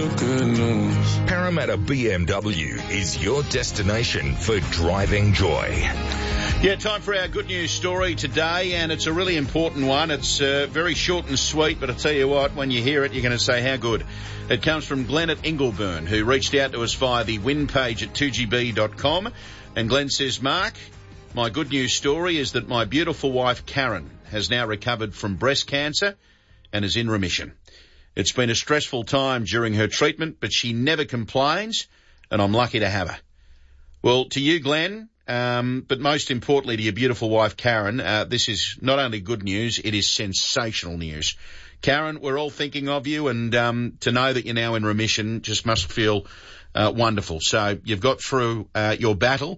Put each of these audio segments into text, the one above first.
good news. Parramatta BMW is your destination for driving joy. Yeah, time for our good news story today, and it's a really important one. It's very short and sweet, but I tell you what, when you hear it, you're going to say, how good. It comes from Glenn at Ingleburn, who reached out to us via the win page at 2gb.com. And Glenn says, Mark, my good news story is that my beautiful wife, Karen, has now recovered from breast cancer and is in remission. It's been a stressful time during her treatment, but she never complains, and I'm lucky to have her. Well, to you, Glenn, but most importantly to your beautiful wife, Karen, this is not only good news, it is sensational news. Karen, we're all thinking of you, and to know that you're now in remission just must feel wonderful. So you've got through your battle,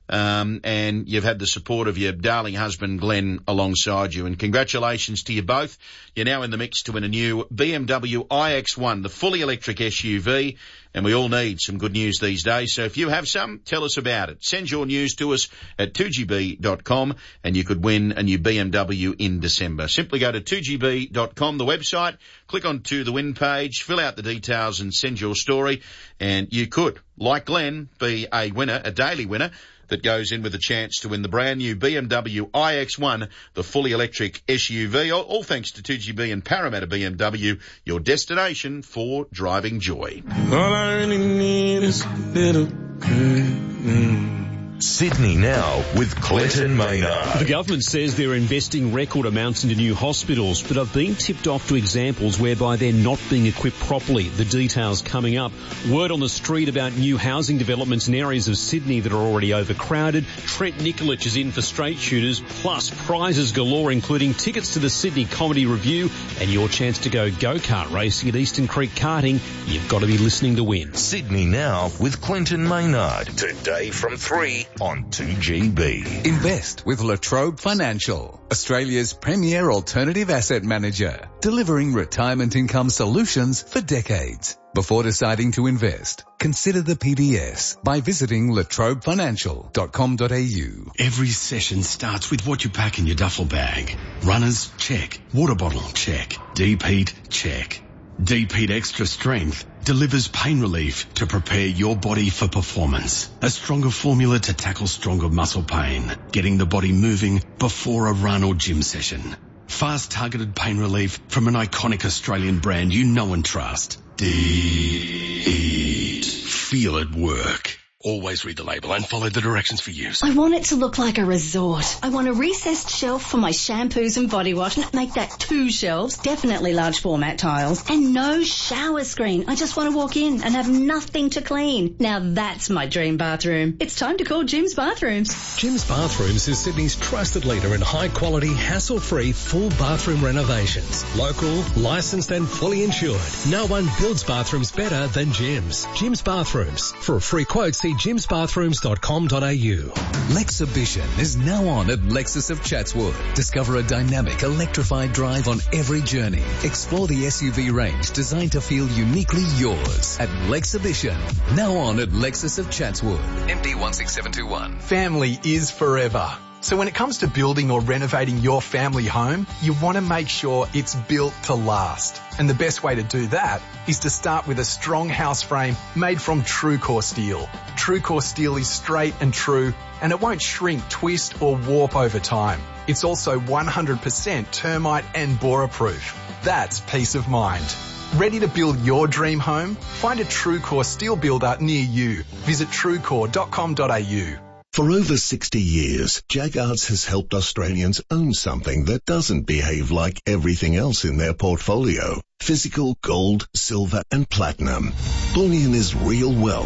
and you've had the support of your darling husband, Glenn, alongside you. And congratulations to you both. You're now in the mix to win a new BMW iX1, the fully electric SUV. And we all need some good news these days. So if you have some, tell us about it. Send your news to us at 2gb.com and you could win a new BMW in December. Simply go to 2gb.com, the website, click onto the win page, fill out the details and send your story. And you could, like Glenn, be a winner, a daily winner, that goes in with a chance to win the brand new BMW iX1, the fully electric SUV, all thanks to 2GB and Parramatta BMW, your destination for driving joy. All I really need is a little good news. Sydney Now with Clinton Maynard. The government says they're investing record amounts into new hospitals, but I've been tipped off to examples whereby they're not being equipped properly. The details coming up. Word on the street about new housing developments in areas of Sydney that are already overcrowded. Trent Nikolic is in for Straight Shooters, plus prizes galore, including tickets to the Sydney Comedy Review and your chance to go go-kart racing at Eastern Creek Karting. You've got to be listening to win. Sydney Now with Clinton Maynard. Today from 3 on 2GB. Invest with La Trobe Financial, Australia's premier alternative asset manager, delivering retirement income solutions for decades. Before deciding to invest, consider the PDS by visiting latrobefinancial.com.au. Every session starts with what you pack in your duffel bag. Runners, check. Water bottle, check. Deep heat, check. Deep Heat Extra Strength delivers pain relief to prepare your body for performance. A stronger formula to tackle stronger muscle pain, getting the body moving before a run or gym session. Fast targeted pain relief from an iconic Australian brand you know and trust. Deep. Feel it work. Always read the label and follow the directions for use. I want it to look like a resort. I want a recessed shelf for my shampoos and body wash. Make that 2 shelves, definitely large format tiles. And no shower screen. I just want to walk in and have nothing to clean. Now that's my dream bathroom. It's time to call Jim's Bathrooms. Jim's Bathrooms is Sydney's trusted leader in high-quality, hassle-free, full bathroom renovations. Local, licensed and fully insured. No one builds bathrooms better than Jim's. Jim's Bathrooms. For a free quote, see jimsbathrooms.com.au. Lexhibition is now on at Lexus of Chatswood. Discover a dynamic, electrified drive on every journey. Explore the SUV range designed to feel uniquely yours at Lexhibition. Now on at Lexus of Chatswood. MD 16721. Family is forever. So when it comes to building or renovating your family home, you want to make sure it's built to last. And the best way to do that is to start with a strong house frame made from TrueCore steel. TrueCore steel is straight and true, and it won't shrink, twist or warp over time. It's also 100% termite and borer proof. That's peace of mind. Ready to build your dream home? Find a TrueCore steel builder near you. Visit truecore.com.au. For over 60 years, Jaggards has helped Australians own something that doesn't behave like everything else in their portfolio. Physical gold, silver and platinum. Bullion is real wealth.